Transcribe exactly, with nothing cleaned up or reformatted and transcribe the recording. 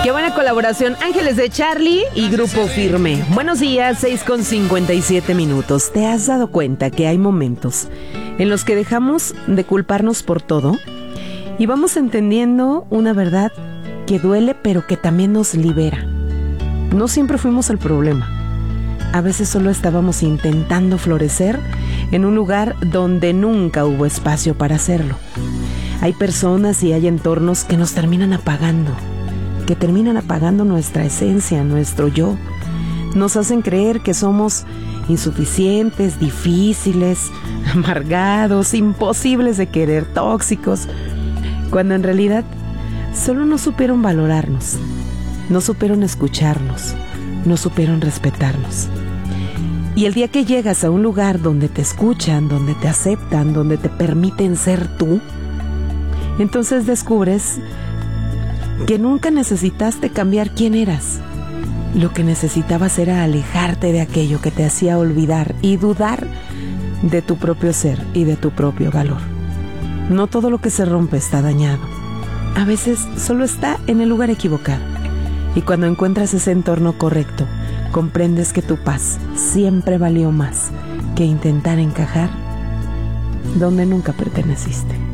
Qué buena colaboración, Ángeles de Charlie y Grupo Firme. Buenos días, seis con cincuenta y siete minutos. ¿Te has dado cuenta que hay momentos en los que dejamos de culparnos por todo y vamos entendiendo una verdad que duele pero que también nos libera? No siempre fuimos el problema. A veces solo estábamos intentando florecer en un lugar donde nunca hubo espacio para hacerlo. Hay personas y hay entornos que nos terminan apagando, que terminan apagando nuestra esencia, nuestro yo. Nos hacen creer que somos insuficientes, difíciles, amargados, imposibles de querer, tóxicos, cuando en realidad solo no supieron valorarnos, no supieron escucharnos, no supieron respetarnos. Y el día que llegas a un lugar donde te escuchan, donde te aceptan, donde te permiten ser tú, entonces descubres que nunca necesitaste cambiar quién eras. Lo que necesitabas era alejarte de aquello que te hacía olvidar y dudar de tu propio ser y de tu propio valor. No todo lo que se rompe está dañado. A veces solo está en el lugar equivocado. Y cuando encuentras ese entorno correcto, comprendes que tu paz siempre valió más que intentar encajar donde nunca perteneciste.